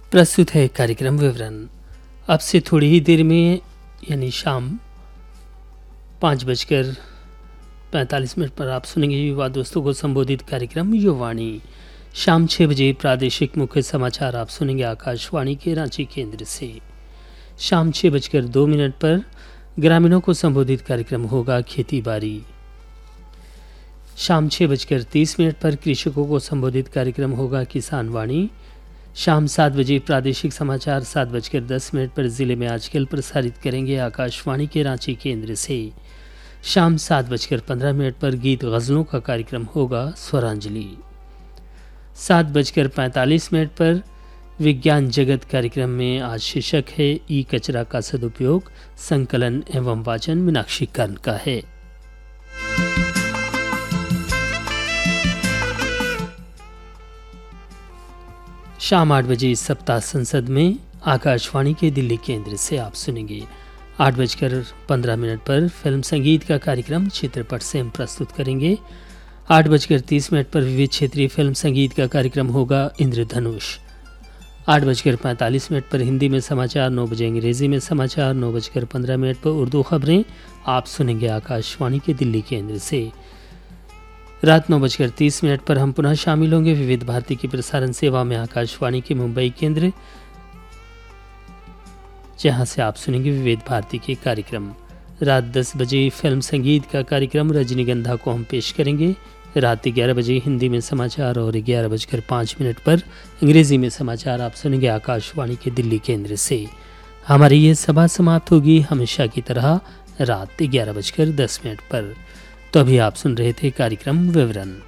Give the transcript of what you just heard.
प्रस्तुत है कार्यक्रम विवरण। अब से थोड़ी ही देर में यानी शाम 5:45 पर आप सुनेंगे युवा दोस्तों को संबोधित कार्यक्रम युवाणी। शाम 6 बजे प्रादेशिक मुख्य समाचार आप सुनेंगे आकाशवाणी के रांची केंद्र से। शाम 6:02 पर ग्रामीणों को संबोधित कार्यक्रम होगा खेती बाड़ी। शाम 6:30 पर कृषकों को संबोधित कार्यक्रम होगा किसान वाणी। शाम 7 बजे प्रादेशिक समाचार 7:10 पर जिले में आजकल प्रसारित करेंगे आकाशवाणी के रांची केंद्र से। शाम 7:15 पर गीत गज़लों का कार्यक्रम होगा स्वरांजलि। 7:45 पर विज्ञान जगत कार्यक्रम में आज शीर्षक है ई कचरा का सदुपयोग, संकलन एवं वाचन मीनाक्षी कर्ण का है। शाम 8 बजे सप्ताह संसद में आकाशवाणी के दिल्ली केंद्र से आप सुनेंगे। 8:15 पर फिल्म संगीत का कार्यक्रम चित्रपट से हम प्रस्तुत करेंगे। 8:30 पर विविध क्षेत्रीय फिल्म संगीत का कार्यक्रम होगा इंद्रधनुष। 8:45 पर हिंदी में समाचार, 9 बजे अंग्रेजी में समाचार, 9:15 पर उर्दू खबरें आप सुनेंगे आकाशवाणी के दिल्ली केंद्र से। रात 9:30 पर हम पुनः शामिल होंगे विविध भारती की प्रसारण सेवा में आकाशवाणी के मुंबई केंद्र, जहां से आप सुनेंगे विविध भारती के कार्यक्रम। रात 10 बजे फिल्म संगीत का कार्यक्रम रजनीगंधा को हम पेश करेंगे। रात 11 बजे हिंदी में समाचार और 11:05 पर अंग्रेजी में समाचार आप सुनेंगे आकाशवाणी के दिल्ली केंद्र से। हमारी ये सभा समाप्त होगी हमेशा की तरह रात 11:10 पर। तो अभी आप सुन रहे थे कार्यक्रम विवरण।